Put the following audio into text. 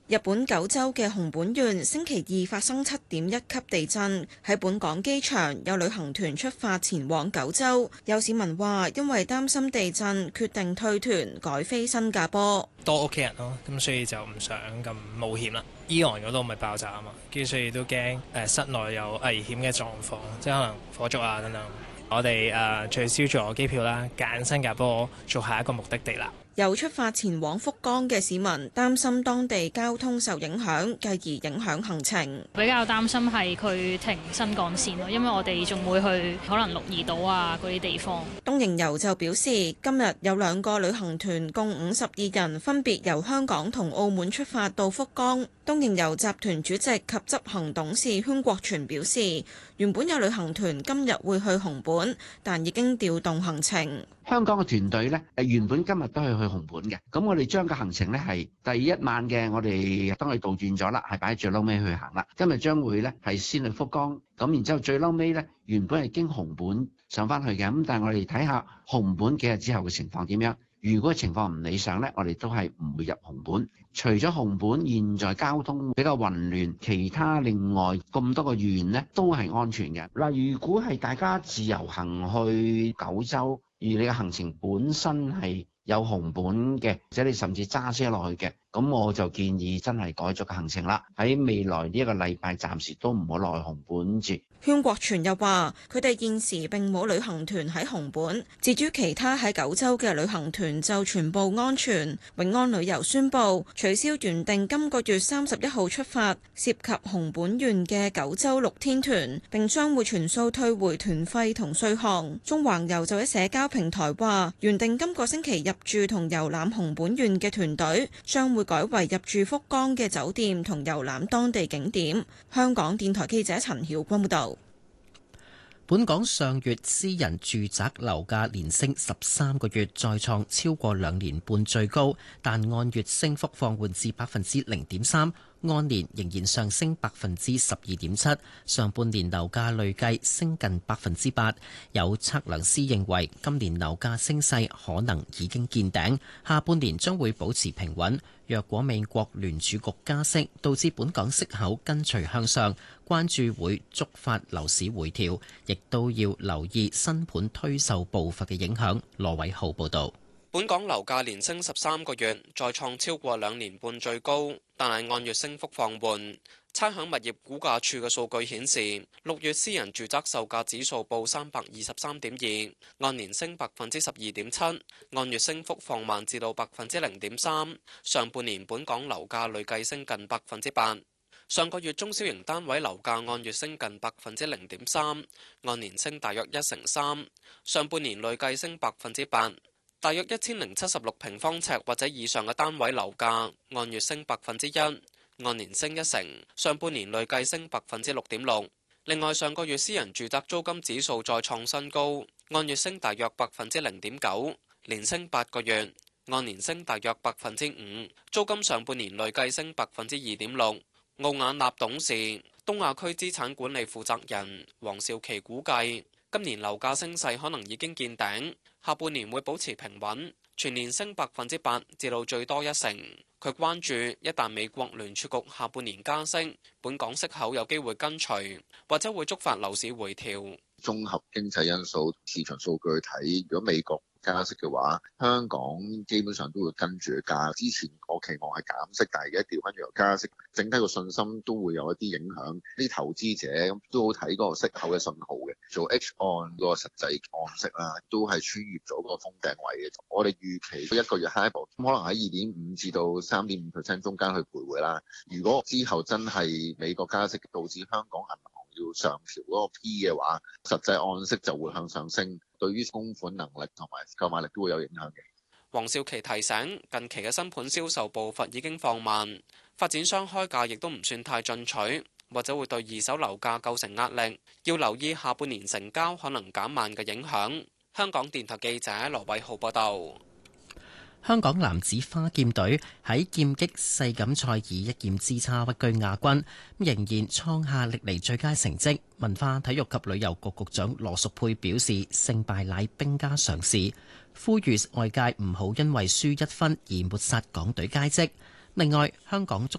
日本九州嘅熊本縣星期二發生7.1級地震，喺本港機場有旅行團出發前往九州，有市民話因為擔心地震，決定退團改飛新加坡。 多屋企人咯，咁所以就唔想咁冒險啦。伊朗嗰度咪爆炸啊嘛，跟住所以都驚室內有危險嘅狀況，即係可能火燭啊等等。我哋取消咗機票啦，揀新加坡做下一個目的地啦。 有出發前往福岡嘅市民擔心當地交通受影響，繼而影響行程。 比較擔心係佢停新幹線咯，因為我哋仲會去可能鹿兒島啊嗰啲地方。 東瀛遊就表示，今日有2個旅行團共52人，分別由香港同澳門出發到福岡。東瀛遊集團主席及執行董事禤國全表示，原本有旅行團今日會去熊本，但已經調動行程。 香港嘅團隊呢，原本今日都係去熊本嘅，咁我哋將個行程呢係第一晚嘅，我哋當佢倒轉咗啦，係擺喺最撈尾去行啦。今日將會呢係先去福岡，咁然之後最撈尾呢，原本係經熊本上返去嘅，咁但係我哋睇下熊本幾日之後嘅情況點樣。如果情況唔理想呢，我哋都係唔會入熊本。除咗熊本現在交通比較混亂，其他另外咁多個縣呢都係安全嘅。嗱，如果係大家自由行去九州，而你嘅行程本身係有熊本嘅，或者你甚至揸車落去嘅，咁我就建議真係改咗個行程啦。喺未來呢一個禮拜，暫時都唔好落去熊本住。 禤國全又話：佢哋現時並冇旅行團喺熊本，至於其他喺九州嘅旅行團就全部安全。永安旅遊宣布取消原定今個月31號出發涉及熊本縣嘅九州6天團，並將會全數退回團費同稅項。中環遊就喺社交平台話，原定今個星期入住同遊覽熊本縣嘅團隊將會改為入住福岡嘅酒店同遊覽當地景點。香港電台記者陳曉君報道。 本港上月私人住宅樓價連升13個月，再創超過2年半最高，但按月升幅放緩至0.3%，按年仍然上升12.7%。上半年樓價累計升近8%。有測量師認為，今年樓價升勢可能已經見頂，下半年將會保持平穩。若果美國聯儲局加息，導致本港息口跟隨向上，關注會觸發樓市回調，亦都要留意新盤推售步伐嘅影響。羅偉浩報導。 本港樓價連升13個月，再創超過2年半最高，但係按月升幅放緩。差餉物業估價署嘅數據顯示，6月私人住宅售價指數報323.2，按年升12.7%，按月升幅放慢至到0.3%。上半年本港樓價累計升近8%。上個月中小型單位樓價按月升近0.3%，按年升大約1成3。上半年累計升8%。大約1076平方尺或者以上嘅單位樓價按月升1%。按年升1成，上半年累計升6.6%。另外，上個月私人住宅租金指數再創新高，按月升大約0.9%，連升8個月，按年升大約5%。租金上半年累計升2.6%。奧雅納董事、東亞區資產管理負責人黃少琪估計，今年樓價升勢可能已經見頂，下半年會保持平穩，全年升8%至到最多1成。佢關注一旦美國聯儲局下半年加息，本港息口有機會跟隨，或者會觸發樓市回調。 綜合經濟因素、市場數據去睇，如果美國加息嘅話，香港基本上都會跟住加。之前我期望係減息，但係而家調翻轉加息，整體個信心都會有一啲影響。啲投資者都好睇嗰個息口嘅信號嘅，做 H 按個實際按息啦，都係穿越咗個封頂位嘅。我哋預期一個月 HIBOR 可能喺2.5至到3.5% 中間去徘徊啦。如果之後真係美國加息導致香港銀行要上調嗰個 P 嘅話，實際按息就會向上升，對於供款能力同埋購買力都會有影響嘅。 黃少琪提醒，近期嘅新盤銷售步伐已經放慢，發展商開價亦都唔算太進取，或者會對二手樓價構成壓力，要留意下半年成交可能減慢嘅影響。香港電台記者羅偉浩報道。 香港男子花劍隊喺劍擊世錦賽以一劍之差屈居亞軍，仍然創下歷嚟最佳成績。文化體育及旅遊局局長羅淑佩表示，勝敗乃兵家常事，呼籲外界唔好因為輸1分而抹殺港隊佳績。另外，香港足